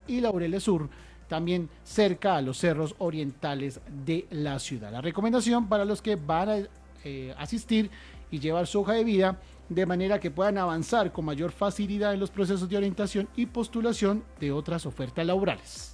y Laureles Sur, también cerca a los cerros orientales de la ciudad. La recomendación para los que van a asistir y llevar su hoja de vida, de manera que puedan avanzar con mayor facilidad en los procesos de orientación y postulación de otras ofertas laborales.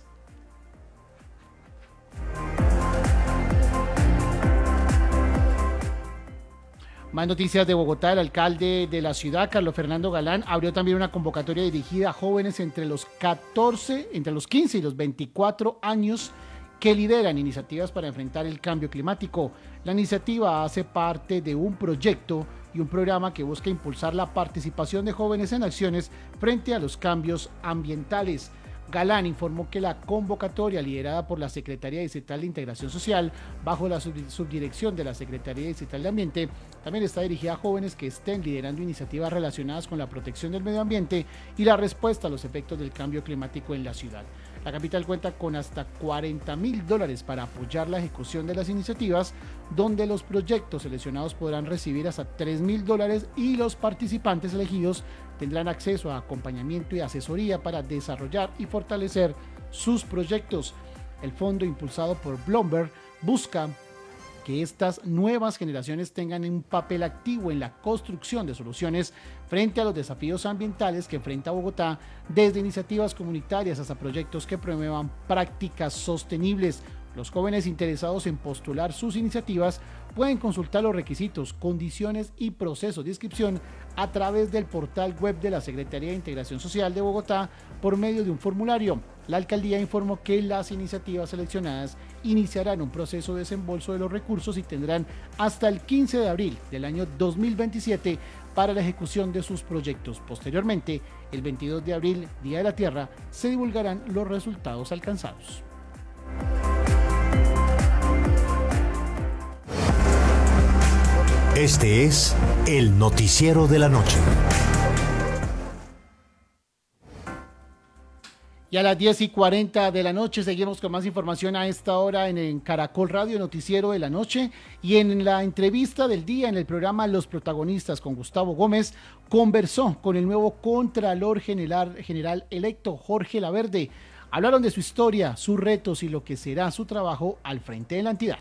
Más noticias de Bogotá. El alcalde de la ciudad, Carlos Fernando Galán, abrió también una convocatoria dirigida a jóvenes entre los 15 y los 24 años que lideran iniciativas para enfrentar el cambio climático. La iniciativa hace parte de un proyecto y un programa que busca impulsar la participación de jóvenes en acciones frente a los cambios ambientales. Galán informó que la convocatoria, liderada por la Secretaría Distrital de Integración Social, bajo la subdirección de la Secretaría Distrital de Ambiente, también está dirigida a jóvenes que estén liderando iniciativas relacionadas con la protección del medio ambiente y la respuesta a los efectos del cambio climático en la ciudad. La capital cuenta con hasta $40.000 para apoyar la ejecución de las iniciativas, donde los proyectos seleccionados podrán recibir hasta $3.000 y los participantes elegidos tendrán acceso a acompañamiento y asesoría para desarrollar y fortalecer sus proyectos. El fondo, impulsado por Bloomberg, busca que estas nuevas generaciones tengan un papel activo en la construcción de soluciones frente a los desafíos ambientales que enfrenta Bogotá, desde iniciativas comunitarias hasta proyectos que promuevan prácticas sostenibles. Los jóvenes interesados en postular sus iniciativas pueden consultar los requisitos, condiciones y procesos de inscripción a través del portal web de la Secretaría de Integración Social de Bogotá por medio de un formulario. La alcaldía informó que las iniciativas seleccionadas iniciarán un proceso de desembolso de los recursos y tendrán hasta el 15 de abril del año 2027 para la ejecución de sus proyectos. Posteriormente, el 22 de abril, Día de la Tierra, se divulgarán los resultados alcanzados. Este es el noticiero de la noche. Y a las 10:40 de la noche seguimos con más información a esta hora en Caracol Radio, Noticiero de la Noche. Y en la entrevista del día en el programa Los Protagonistas con Gustavo Gómez, conversó con el nuevo Contralor General electo, Jorge Laverde. Hablaron de su historia, sus retos y lo que será su trabajo al frente de la entidad.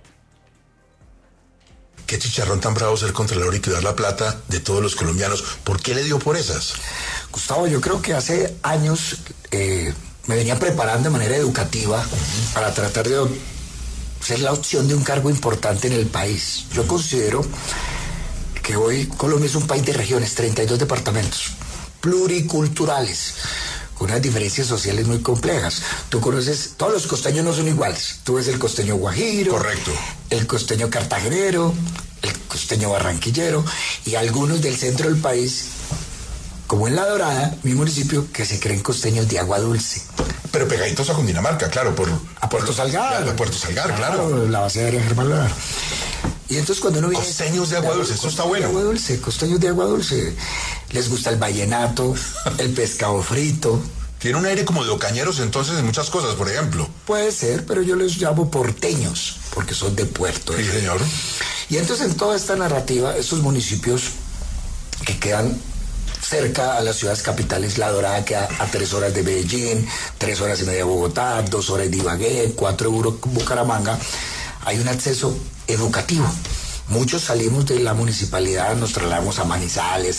Qué chicharrón tan bravo ser Contralor y cuidar la plata de todos los colombianos. ¿Por qué le dio por esas? Gustavo, yo creo que hace años me venía preparando de manera educativa para tratar de ser la opción de un cargo importante en el país. Yo considero que hoy Colombia es un país de regiones, 32 departamentos, pluriculturales, con unas diferencias sociales muy complejas. Tú conoces, todos los costeños no son iguales. Tú ves el costeño guajiro, correcto, el costeño cartagenero, el costeño barranquillero y algunos del centro del país, como en La Dorada, mi municipio, que se creen costeños de agua dulce. Pero pegaditos a Cundinamarca, claro, a Puerto Salgar. A Puerto Salgar, claro. La base aérea Germán Lara. Y entonces cuando uno viene... Costeños de agua dulce, eso está bueno. Costeños de agua dulce. Les gusta el vallenato, el pescado frito. Tiene un aire como de ocañeros entonces en muchas cosas, por ejemplo. Puede ser, pero yo les llamo porteños, porque son de puerto. Sí, señor. Y entonces en toda esta narrativa, estos municipios que quedan cerca a las ciudades capitales, La Dorada queda a 3 horas de Medellín, 3 horas y media de Bogotá, 2 horas de Ibagué, 4 de Bucaramanga, hay un acceso educativo. Muchos salimos de la municipalidad, nos trasladamos a Manizales,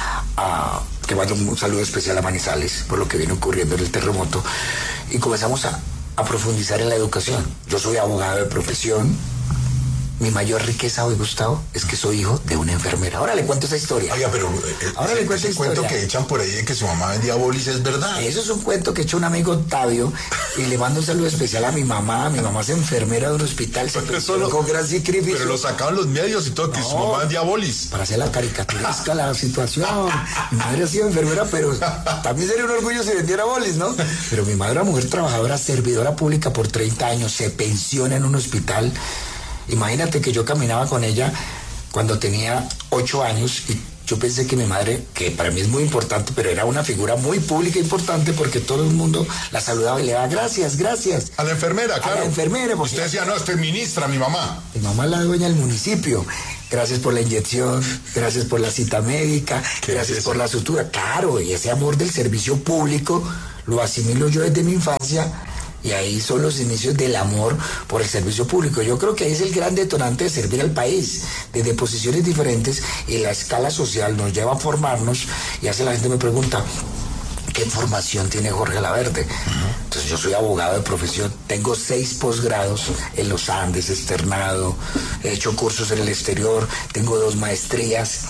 que mando un saludo especial a Manizales por lo que viene ocurriendo en el terremoto, y comenzamos a profundizar en la educación. Yo soy abogado de profesión. Mi mayor riqueza hoy, Gustavo, es que soy hijo de una enfermera. Ahora le cuento esa historia. Oiga, pero ahora le cuento ese cuento que echan por ahí de que su mamá vendía bolis es verdad. Eso es un cuento que echó un amigo Octavio, y le mando un saludo especial a mi mamá. Mi mamá es enfermera de un hospital, se pensionó con gran sacrificio. Pero lo sacaban los medios y todo, que su mamá vendía bolis. Para hacer la caricaturesca la situación. Mi madre ha sido enfermera, pero también sería un orgullo si vendiera bolis, ¿no? Pero mi madre era mujer trabajadora, servidora pública por 30 años, se pensiona en un hospital. Imagínate que yo caminaba con ella cuando tenía 8 años y yo pensé que mi madre, que para mí es muy importante, pero era una figura muy pública e importante porque todo el mundo la saludaba y le daba gracias. A la enfermera, claro. A la enfermera. Usted decía, no, estoy ministra, mi mamá. Mi mamá es la dueña del municipio. Gracias por la inyección, gracias por la cita médica, gracias por la sutura. Claro, y ese amor del servicio público lo asimilo yo desde mi infancia. Y ahí son los inicios del amor por el servicio público. Yo creo que ahí es el gran detonante de servir al país, desde posiciones diferentes, y la escala social nos lleva a formarnos, y hace la gente me pregunta, ¿qué formación tiene Jorge Laverde? Entonces yo soy abogado de profesión, tengo 6 posgrados en los Andes, externado, he hecho cursos en el exterior, tengo 2 maestrías,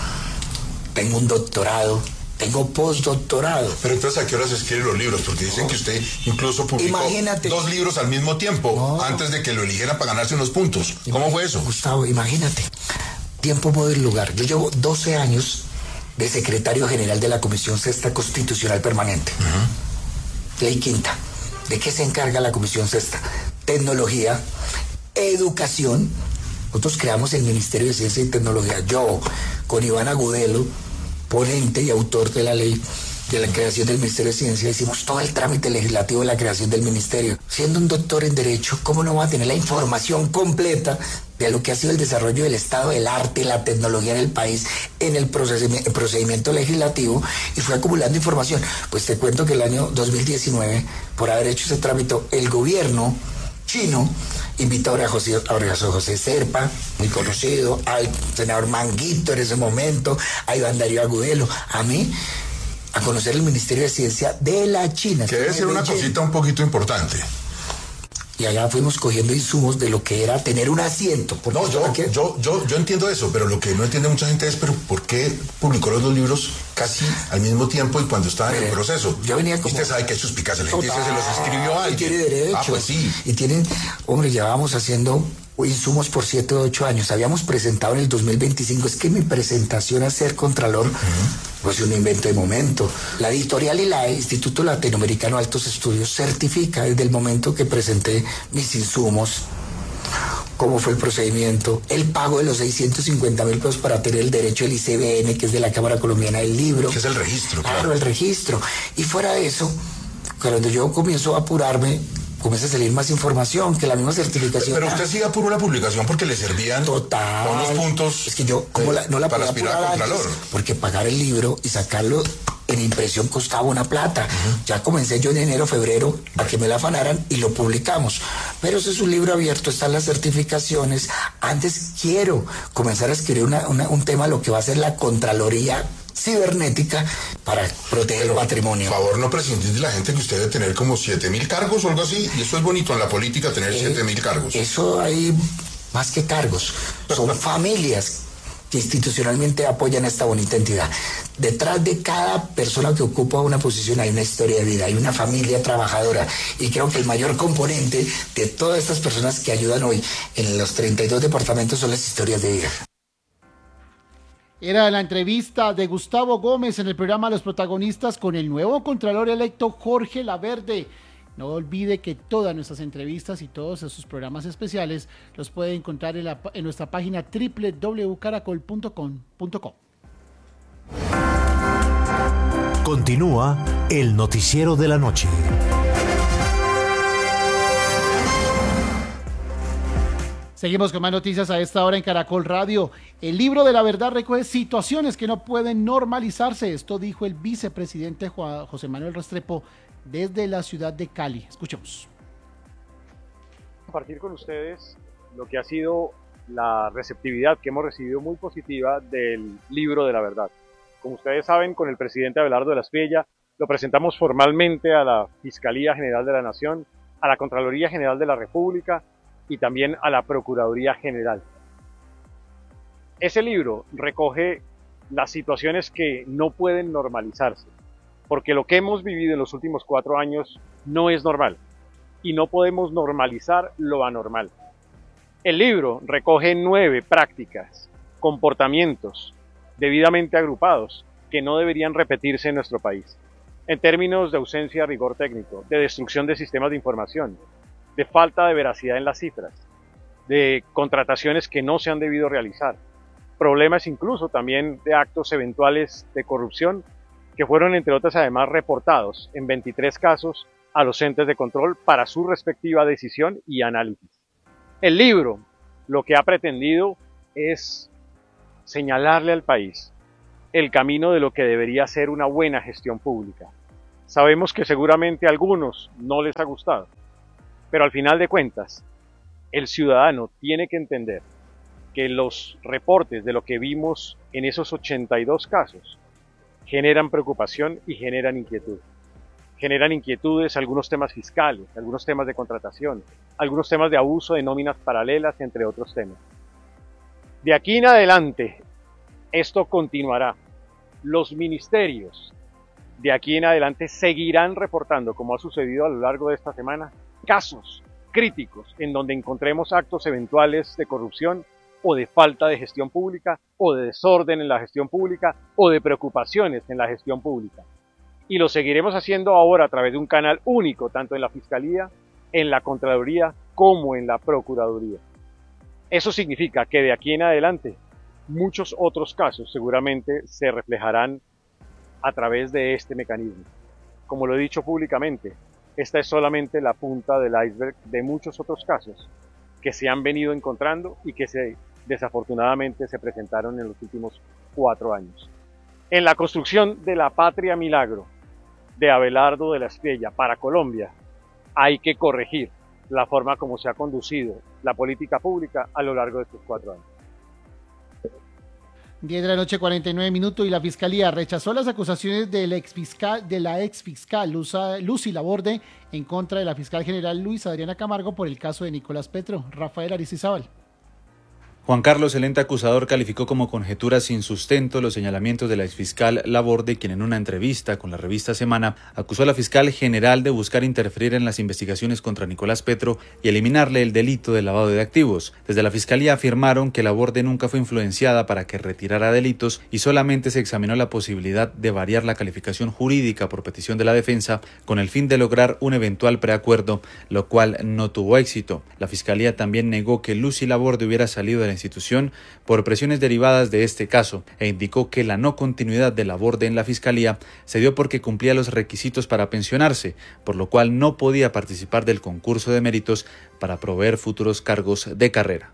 tengo un doctorado. Tengo postdoctorado. Pero entonces, ¿a qué horas escribe los libros? Porque dicen que usted incluso publicó 2 libros al mismo tiempo, antes de que lo eligiera para ganarse unos puntos. ¿Cómo fue eso? Gustavo, imagínate. Tiempo, modo y lugar. Yo llevo 12 años de secretario general de la Comisión Sexta Constitucional Permanente. Ley quinta. ¿De qué se encarga la Comisión Sexta? Tecnología, educación. Nosotros creamos el Ministerio de Ciencia y Tecnología. Yo, con Iván Agudelo, ponente y autor de la ley de la creación del Ministerio de Ciencia, hicimos todo el trámite legislativo de la creación del ministerio. Siendo un doctor en Derecho, ¿cómo no va a tener la información completa de lo que ha sido el desarrollo del estado del arte y la tecnología en el país en el procedimiento legislativo? Y fue acumulando información. Pues te cuento que el año 2019, por haber hecho ese trámite, el gobierno chino invitó a José Serpa, muy conocido, al senador Manguito en ese momento, a Iván Darío Agudelo, a mí, a conocer el Ministerio de Ciencia de la China. Que debe ser una cosita un poquito importante. Y allá fuimos cogiendo insumos de lo que era tener un asiento. No, yo entiendo eso, pero lo que no entiende mucha gente es, pero ¿por qué publicó los 2 libros casi al mismo tiempo y cuando estaba en el proceso? Yo venía como... Usted sabe que hay suspicacia, la gente dice, se los escribió alguien. Tiene derecho. Pues sí. Y tienen, hombre, llevábamos haciendo insumos por 7 o 8 años. Habíamos presentado en el 2025. Es que mi presentación a ser contralor pues un invento de momento. La editorial y la Instituto Latinoamericano de Altos Estudios certifica desde el momento que presenté mis insumos, cómo fue el procedimiento, el pago de los 650,000 pesos para tener el derecho del ICBN, que es de la Cámara Colombiana del Libro. Que es el registro. Claro, el registro. Y fuera de eso, cuando yo comienzo a apurarme, comienza a salir más información que la misma certificación. Pero usted sigue apuró la publicación porque le servían unos puntos. Es que yo no la para aspirar a Contralor. Porque pagar el libro y sacarlo en impresión costaba una plata. Ya comencé yo en enero, febrero a que me la afanaran y lo publicamos. Pero ese es un libro abierto, están las certificaciones. Antes quiero comenzar a escribir un tema, lo que va a ser la Contraloría cibernética para proteger el patrimonio. Por favor, no prescindir de la gente, que usted debe tener como 7,000 cargos o algo así, y eso es bonito en la política, tener 7,000 cargos. Eso hay más que cargos, son familias que institucionalmente apoyan esta bonita entidad. Detrás de cada persona que ocupa una posición hay una historia de vida, hay una familia trabajadora, y creo que el mayor componente de todas estas personas que ayudan hoy en los 32 departamentos son las historias de vida. Era la entrevista de Gustavo Gómez en el programa Los Protagonistas con el nuevo Contralor electo Jorge Laverde. No olvide que todas nuestras entrevistas y todos esos programas especiales los puede encontrar en nuestra página www.caracol.com.co. Continúa el noticiero de la noche. Seguimos con más noticias a esta hora en Caracol Radio. El libro de la verdad recoge situaciones que no pueden normalizarse. Esto dijo el vicepresidente José Manuel Restrepo desde la ciudad de Cali. Escuchemos. Compartir con ustedes lo que ha sido la receptividad que hemos recibido muy positiva del libro de la verdad. Como ustedes saben, con el presidente Abelardo de la Espriella lo presentamos formalmente a la Fiscalía General de la Nación, a la Contraloría General de la República y también a la Procuraduría General. Ese libro recoge las situaciones que no pueden normalizarse, porque lo que hemos vivido en los últimos 4 años no es normal, y no podemos normalizar lo anormal. El libro recoge 9 prácticas, comportamientos debidamente agrupados que no deberían repetirse en nuestro país, en términos de ausencia de rigor técnico, de destrucción de sistemas de información, de falta de veracidad en las cifras, de contrataciones que no se han debido realizar, problemas incluso también de actos eventuales de corrupción que fueron, entre otras, además reportados en 23 casos a los entes de control para su respectiva decisión y análisis. El libro lo que ha pretendido es señalarle al país el camino de lo que debería ser una buena gestión pública, Sabemos que seguramente a algunos no les ha gustado, pero al final de cuentas, el ciudadano tiene que entender que los reportes de lo que vimos en esos 82 casos generan preocupación y generan inquietud. Generan inquietudes algunos temas fiscales, algunos temas de contratación, algunos temas de abuso de nóminas paralelas, entre otros temas. De aquí en adelante, esto continuará. Los ministerios de aquí en adelante seguirán reportando, como ha sucedido a lo largo de esta semana, casos críticos en donde encontremos actos eventuales de corrupción o de falta de gestión pública o de desorden en la gestión pública o de preocupaciones en la gestión pública. Y lo seguiremos haciendo ahora a través de un canal único, tanto en la Fiscalía, en la Contraloría, como en la Procuraduría. Eso significa que de aquí en adelante, muchos otros casos seguramente se reflejarán a través de este mecanismo. Como lo he dicho públicamente, esta es solamente la punta del iceberg de muchos otros casos que se han venido encontrando y que desafortunadamente se presentaron en los últimos 4 años. En la construcción de la Patria Milagro de Abelardo de la Espriella para Colombia, hay que corregir la forma como se ha conducido la política pública a lo largo de estos 4 años. 10 de la noche, 49 minutos, y la Fiscalía rechazó las acusaciones de la exfiscal Lucy Laborde en contra de la fiscal general Luis Adriana Camargo por el caso de Nicolás Petro. Rafael Aristizábal. Juan Carlos, el ente acusador, calificó como conjeturas sin sustento los señalamientos de la exfiscal Laborde, quien en una entrevista con la revista Semana acusó a la fiscal general de buscar interferir en las investigaciones contra Nicolás Petro y eliminarle el delito de lavado de activos. Desde la fiscalía afirmaron que Laborde nunca fue influenciada para que retirara delitos y solamente se examinó la posibilidad de variar la calificación jurídica por petición de la defensa con el fin de lograr un eventual preacuerdo, lo cual no tuvo éxito. La fiscalía también negó que Lucy Laborde hubiera salido de la institución por presiones derivadas de este caso e indicó que la no continuidad de Laborde en la fiscalía se dio porque cumplía los requisitos para pensionarse, por lo cual no podía participar del concurso de méritos para proveer futuros cargos de carrera.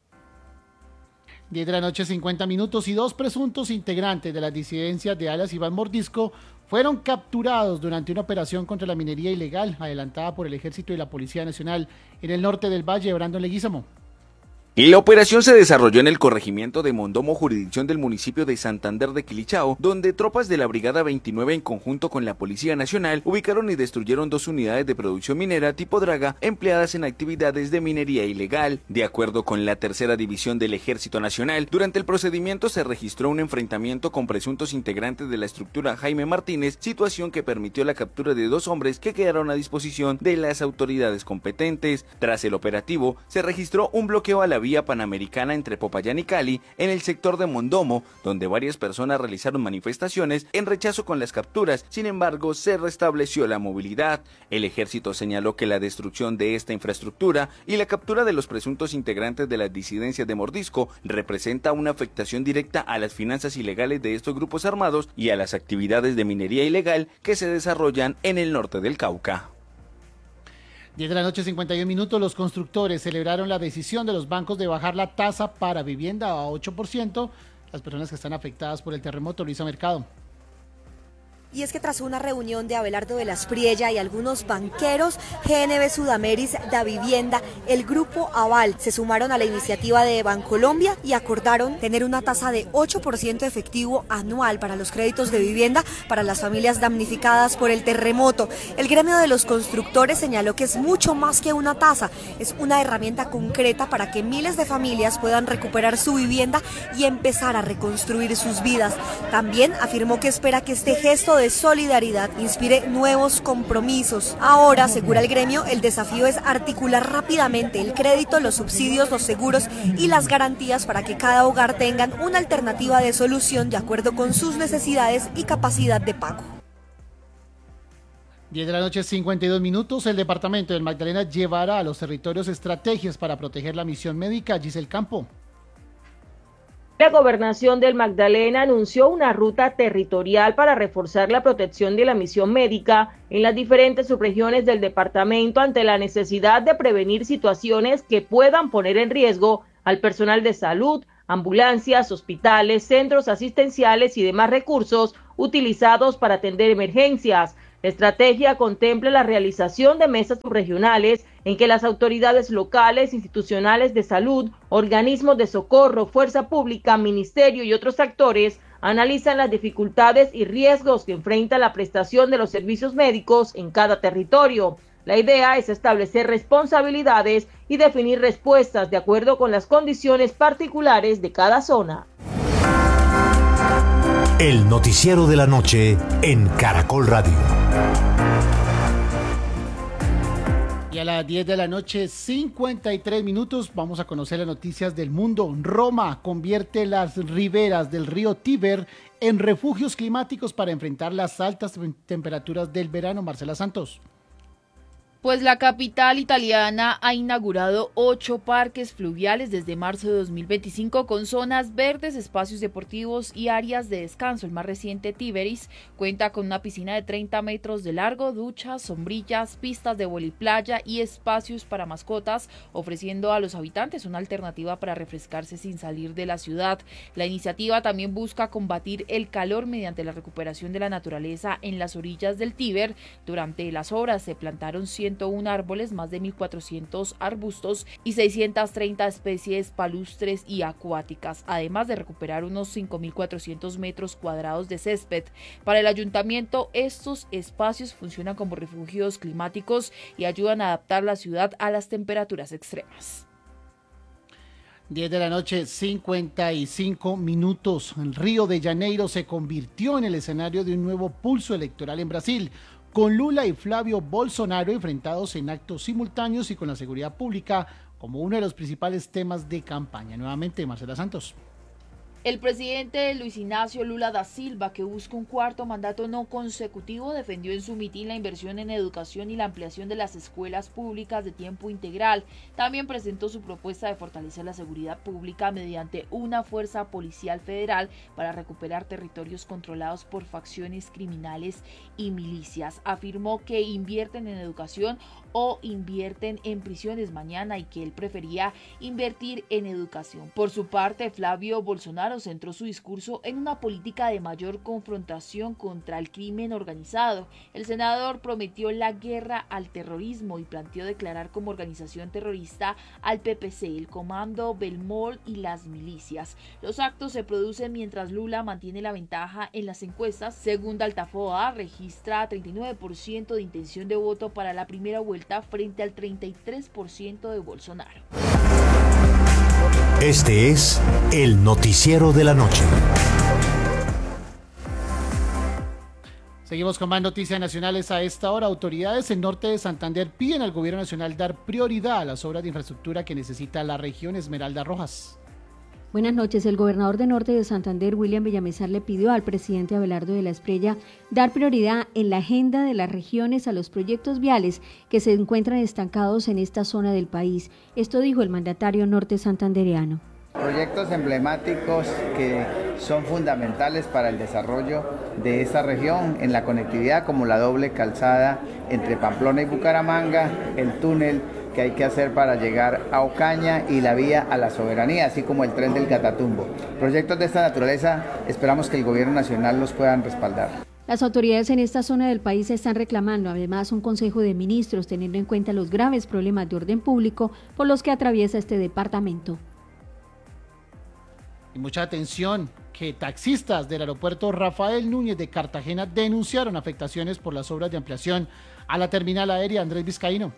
10 de la noche, 50 minutos, y 2 presuntos integrantes de las disidencias de alias Iván Mordisco fueron capturados durante una operación contra la minería ilegal adelantada por el Ejército y la Policía Nacional en el norte del Valle. Brandon Leguízamo. La operación se desarrolló en el corregimiento de Mondomo, jurisdicción del municipio de Santander de Quilichao, donde tropas de la Brigada 29 en conjunto con la Policía Nacional ubicaron y destruyeron 2 unidades de producción minera tipo draga empleadas en actividades de minería ilegal. De acuerdo con la tercera división del Ejército Nacional, durante el procedimiento se registró un enfrentamiento con presuntos integrantes de la estructura Jaime Martínez, situación que permitió la captura de 2 hombres que quedaron a disposición de las autoridades competentes. Tras el operativo, se registró un bloqueo a la vía panamericana entre Popayán y Cali en el sector de Mondomo, donde varias personas realizaron manifestaciones en rechazo con las capturas. Sin embargo, se restableció la movilidad. El ejército señaló que la destrucción de esta infraestructura y la captura de los presuntos integrantes de las disidencias de Mordisco representa una afectación directa a las finanzas ilegales de estos grupos armados y a las actividades de minería ilegal que se desarrollan en el norte del Cauca. 10 de la noche, 51 minutos, los constructores celebraron la decisión de los bancos de bajar la tasa para vivienda a 8%. Las personas que están afectadas por el terremoto. Luisa Mercado. Y es que tras una reunión de Abelardo de la Espriella y algunos banqueros, GNB Sudameris, Davivienda, el Grupo Aval se sumaron a la iniciativa de Bancolombia y acordaron tener una tasa de 8% efectivo anual para los créditos de vivienda para las familias damnificadas por el terremoto. El gremio de los constructores señaló que es mucho más que una tasa, es una herramienta concreta para que miles de familias puedan recuperar su vivienda y empezar a reconstruir sus vidas. También afirmó que espera que este gesto de solidaridad inspire nuevos compromisos. Ahora, asegura el gremio, el desafío es articular rápidamente el crédito, los subsidios, los seguros y las garantías para que cada hogar tengan una alternativa de solución de acuerdo con sus necesidades y capacidad de pago. 10 de la noche, 52 minutos. El departamento del Magdalena llevará a los territorios estrategias para proteger la misión médica. Giselle Campo. La Gobernación del Magdalena anunció una ruta territorial para reforzar la protección de la misión médica en las diferentes subregiones del departamento ante la necesidad de prevenir situaciones que puedan poner en riesgo al personal de salud, ambulancias, hospitales, centros asistenciales y demás recursos utilizados para atender emergencias. La estrategia contempla la realización de mesas subregionales en que las autoridades locales, institucionales de salud, organismos de socorro, fuerza pública, ministerio y otros actores analizan las dificultades y riesgos que enfrenta la prestación de los servicios médicos en cada territorio. La idea es establecer responsabilidades y definir respuestas de acuerdo con las condiciones particulares de cada zona. El noticiero de la noche en Caracol Radio. Y a las 10 de la noche, 53 minutos, vamos a conocer las noticias del mundo. Roma convierte las riberas del río Tíber en refugios climáticos para enfrentar las altas temperaturas del verano. Marcela Santos. Pues la capital italiana ha inaugurado 8 parques fluviales desde marzo de 2025 con zonas verdes, espacios deportivos y áreas de descanso. El más reciente, Tiberis, cuenta con una piscina de 30 metros de largo, duchas, sombrillas, pistas de voliplaya y espacios para mascotas, ofreciendo a los habitantes una alternativa para refrescarse sin salir de la ciudad. La iniciativa también busca combatir el calor mediante la recuperación de la naturaleza en las orillas del Tíber. Durante las obras se plantaron 101 árboles, más de 1.400 arbustos y 630 especies palustres y acuáticas, además de recuperar unos 5.400 metros cuadrados de césped. Para el ayuntamiento, estos espacios funcionan como refugios climáticos y ayudan a adaptar la ciudad a las temperaturas extremas. 10 de la noche, 55 minutos. El Río de Janeiro se convirtió en el escenario de un nuevo pulso electoral en Brasil, con Lula y Flávio Bolsonaro enfrentados en actos simultáneos y con la seguridad pública como uno de los principales temas de campaña. Nuevamente, Marcela Santos. El presidente Luis Ignacio Lula da Silva, que busca un cuarto mandato no consecutivo, defendió en su mitin la inversión en educación y la ampliación de las escuelas públicas de tiempo integral. También presentó su propuesta de fortalecer la seguridad pública mediante una fuerza policial federal para recuperar territorios controlados por facciones criminales y milicias. Afirmó que invierten en educación o invierten en prisiones mañana y que él prefería invertir en educación. Por su parte, Flávio Bolsonaro centró su discurso en una política de mayor confrontación contra el crimen organizado. El senador prometió la guerra al terrorismo y planteó declarar como organización terrorista al PPC, el Comando Belmol y las milicias. Los actos se producen mientras Lula mantiene la ventaja en las encuestas. Según Datafolha, registra 39% de intención de voto para la primera vuelta frente al 33% de Bolsonaro. Este es el noticiero de la noche. Seguimos con más noticias nacionales a esta hora. Autoridades en norte de Santander piden al gobierno nacional dar prioridad a las obras de infraestructura que necesita la región. Esmeralda Rojas. Buenas noches. El gobernador de Norte de Santander, William Villamizar, le pidió al presidente Abelardo de la Espriella dar prioridad en la agenda de las regiones a los proyectos viales que se encuentran estancados en esta zona del país. Esto dijo el mandatario norte santandereano. Proyectos emblemáticos que son fundamentales para el desarrollo de esta región en la conectividad, como la doble calzada entre Pamplona y Bucaramanga, el túnel que hay que hacer para llegar a Ocaña y la vía a la Soberanía, así como el tren del Catatumbo. Proyectos de esta naturaleza esperamos que el gobierno nacional los puedan respaldar. Las autoridades en esta zona del país están reclamando además un consejo de ministros teniendo en cuenta los graves problemas de orden público por los que atraviesa este departamento. Y mucha atención, que taxistas del aeropuerto Rafael Núñez de Cartagena denunciaron afectaciones por las obras de ampliación a la terminal aérea. Andrés Vizcaíno.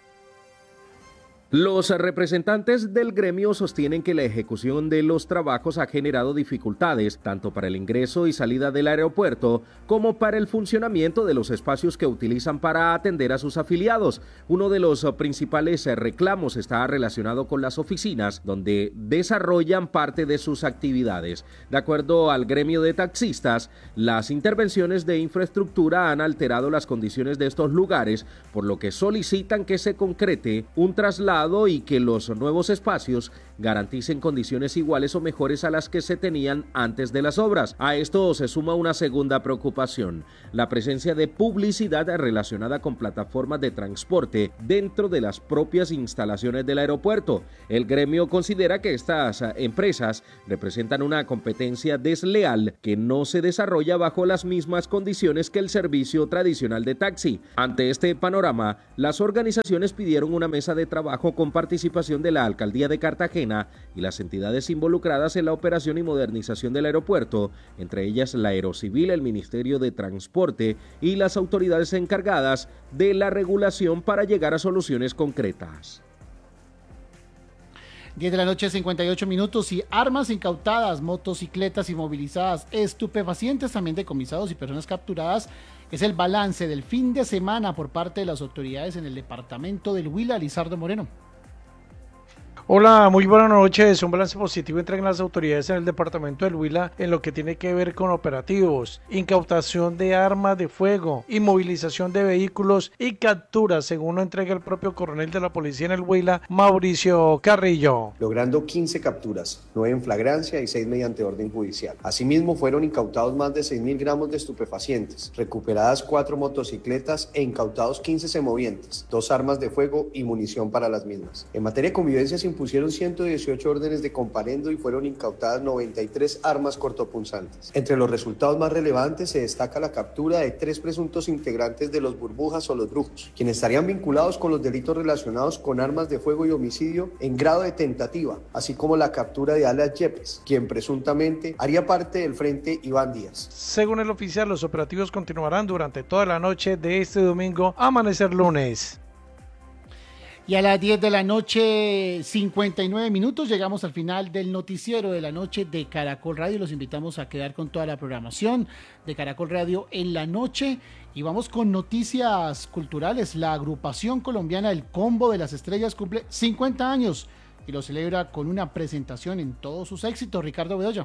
Los representantes del gremio sostienen que la ejecución de los trabajos ha generado dificultades tanto para el ingreso y salida del aeropuerto como para el funcionamiento de los espacios que utilizan para atender a sus afiliados. Uno de los principales reclamos está relacionado con las oficinas donde desarrollan parte de sus actividades. De acuerdo al gremio de taxistas, las intervenciones de infraestructura han alterado las condiciones de estos lugares, por lo que solicitan que se concrete un traslado mejorado y que los nuevos espacios garanticen condiciones iguales o mejores a las que se tenían antes de las obras. A esto se suma una segunda preocupación, la presencia de publicidad relacionada con plataformas de transporte dentro de las propias instalaciones del aeropuerto. El gremio considera que estas empresas representan una competencia desleal que no se desarrolla bajo las mismas condiciones que el servicio tradicional de taxi. Ante este panorama, las organizaciones pidieron una mesa de trabajo con participación de la Alcaldía de Cartagena y las entidades involucradas en la operación y modernización del aeropuerto, entre ellas la Aerocivil, el Ministerio de Transporte y las autoridades encargadas de la regulación para llegar a soluciones concretas. 10 de la noche, 58 minutos, y armas incautadas, motocicletas inmovilizadas, estupefacientes también decomisados y personas capturadas. Es el balance del fin de semana por parte de las autoridades en el departamento del Huila. Lizardo Moreno. Hola, muy buenas noches. Un balance positivo entregan las autoridades en el departamento del Huila en lo que tiene que ver con operativos, incautación de armas de fuego, inmovilización de vehículos y capturas, según lo entrega el propio coronel de la policía en el Huila, Mauricio Carrillo. Logrando 15 capturas, 9 en flagrancia y 6 mediante orden judicial. Asimismo, fueron incautados más de 6.000 gramos de estupefacientes, recuperadas 4 motocicletas e incautados 15 semovientes, 2 armas de fuego y munición para las mismas. En materia de convivencia se impusieron 118 órdenes de comparendo y fueron incautadas 93 armas cortopunzantes. Entre los resultados más relevantes se destaca la captura de 3 presuntos integrantes de los Burbujas o los Brujos, quienes estarían vinculados con los delitos relacionados con armas de fuego y homicidio en grado de tentativa, así como la captura de alias Yepes, quien presuntamente haría parte del frente Iván Díaz. Según el oficial, los operativos continuarán durante toda la noche de este domingo a amanecer lunes. Y a las 10 de la noche, 59 minutos, llegamos al final del noticiero de la noche de Caracol Radio. Los invitamos a quedar con toda la programación de Caracol Radio en la noche. Y vamos con noticias culturales. La agrupación colombiana El Combo de las Estrellas cumple 50 años y lo celebra con una presentación en todos sus éxitos. Ricardo Bedoya.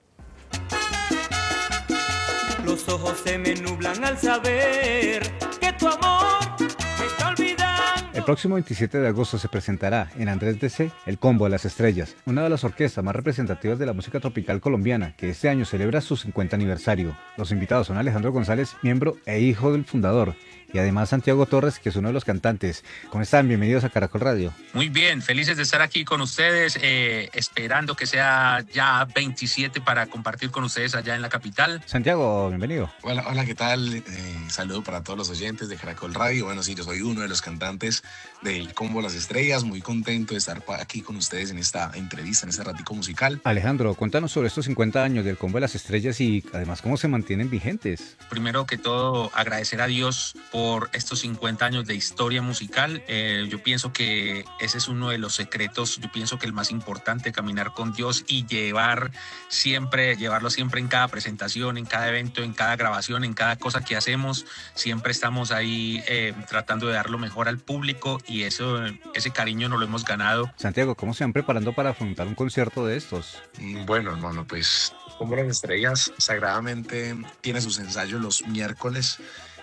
Los ojos se me nublan al saber que tu amor me está olvidando. El próximo 27 de agosto se presentará en Andrés DC El Combo de las Estrellas, una de las orquestas más representativas de la música tropical colombiana, que este año celebra su 50 aniversario. Los invitados son Alejandro González, miembro e hijo del fundador, y además Santiago Torres, que es uno de los cantantes. ¿Cómo están? Bienvenidos a Caracol Radio. Muy bien, felices de estar aquí con ustedes, esperando que sea ya 27 para compartir con ustedes allá en la capital. Santiago, bienvenido. Hola, ¿qué tal? Saludo para todos los oyentes de Caracol Radio. Bueno, sí, yo soy uno de los cantantes del Combo Las Estrellas, muy contento de estar aquí con ustedes en esta entrevista, en este ratico musical. Alejandro, cuéntanos sobre estos 50 años del Combo de las Estrellas y además cómo se mantienen vigentes. Primero que todo, agradecer a Dios por estos 50 años de historia musical. Yo pienso que ese es uno de los secretos. Yo pienso que el más importante, caminar con Dios y llevarlo siempre en cada presentación, en cada evento, en cada grabación, en cada cosa que hacemos. Siempre estamos ahí tratando de dar lo mejor al público y ese cariño nos lo hemos ganado. Santiago, ¿cómo se van preparando para afrontar un concierto de estos? Bueno, hermano, pues Combo Las Estrellas sagradamente tiene sus ensayos los miércoles.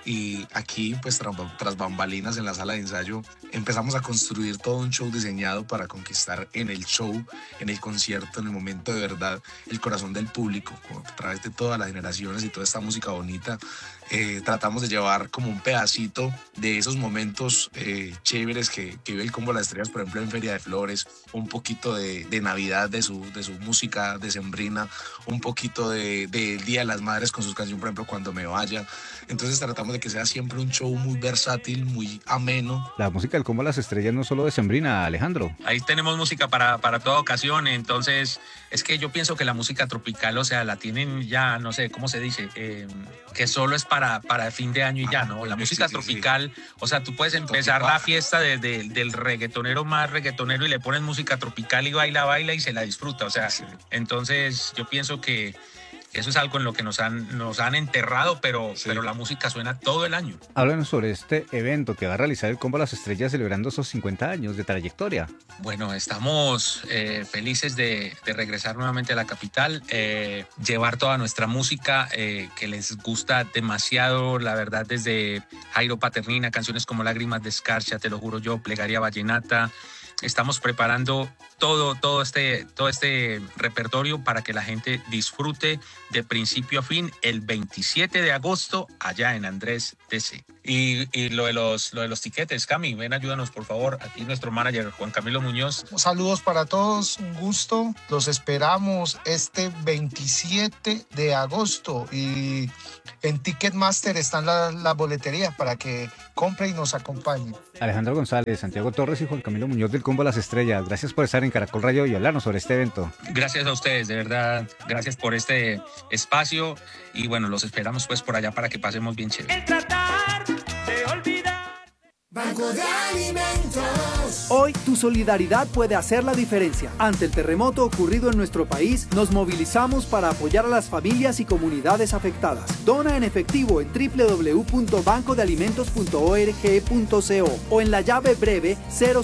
Y aquí, pues tras bambalinas en la sala de ensayo, empezamos a construir todo un show diseñado para conquistar en el show, en el concierto, en el momento de verdad, el corazón del público, a través de todas las generaciones y toda esta música bonita. Tratamos de llevar como un pedacito de esos momentos chéveres que vive el Combo de las Estrellas, por ejemplo en Feria de Flores, un poquito de Navidad de su música decembrina, un poquito del Día de las Madres con sus canciones, por ejemplo Cuando me vaya. Entonces tratamos de que sea siempre un show muy versátil, muy ameno. La música del Combo de las Estrellas no solo decembrina, Alejandro. Ahí tenemos música para toda ocasión. Entonces es que yo pienso que la música tropical, o sea, la tienen ya, no sé cómo se dice, que solo es para fin de año y ya, ¿no? La música tropical, o sea, tú puedes empezar la fiesta del reggaetonero más reggaetonero y le pones música tropical y baila y se la disfruta, o sea, entonces yo pienso que eso es algo en lo que nos han enterrado, pero la música suena todo el año. Háblanos sobre este evento que va a realizar el Combo Las Estrellas celebrando esos 50 años de trayectoria. Bueno, estamos felices de regresar nuevamente a la capital, llevar toda nuestra música que les gusta demasiado, la verdad, desde Jairo Paternina, canciones como Lágrimas de Escarcha, Te lo juro yo, Plegaria Vallenata, estamos preparando todo este repertorio para que la gente disfrute de principio a fin el 27 de agosto allá en Andrés DC. Y lo de los tiquetes, Cami, ven, ayúdanos por favor, aquí nuestro manager Juan Camilo Muñoz. Saludos para todos, un gusto, los esperamos este 27 de agosto y en Ticketmaster están las boleterías para que compre y nos acompañe. Alejandro González, Santiago Torres y Juan Camilo Muñoz del Combo Las Estrellas, gracias por estar en Caracol Radio y hablarnos sobre este evento. Gracias a ustedes, de verdad, gracias por este espacio y bueno, los esperamos pues por allá para que pasemos bien chévere. Banco de Alimentos. Hoy tu solidaridad puede hacer la diferencia. Ante el terremoto ocurrido en nuestro país, nos movilizamos para apoyar a las familias y comunidades afectadas. Dona en efectivo en www.bancodealimentos.org.co o en la llave breve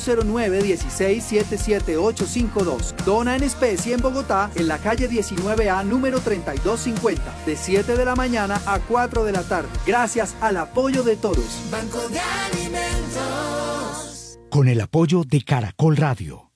009-16-77852. Dona en especie en Bogotá, en la calle 19A, número 3250, de 7 de la mañana a 4 de la tarde. Gracias al apoyo de todos. Banco de Alimentos. Con el apoyo de Caracol Radio.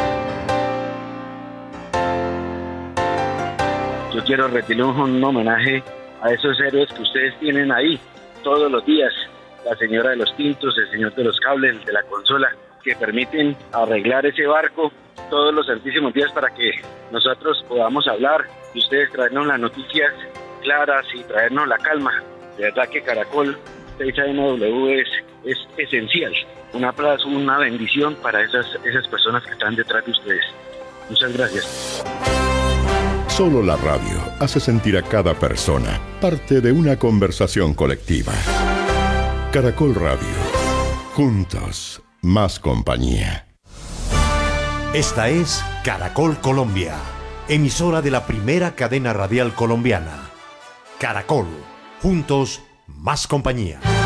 Yo quiero rendirle un homenaje a esos héroes que ustedes tienen ahí todos los días. La señora de los tintos, el señor de los cables, el de la consola, que permiten arreglar ese barco todos los santísimos días para que nosotros podamos hablar y ustedes traernos las noticias claras y traernos la calma. De verdad que Caracol 6AMW es esencial. Un aplauso, una bendición para esas personas que están detrás de ustedes. Muchas gracias. Solo la radio hace sentir a cada persona parte de una conversación colectiva. Caracol Radio. Juntos, más compañía. Esta es Caracol Colombia, emisora de la primera cadena radial colombiana. Caracol. Juntos, más compañía.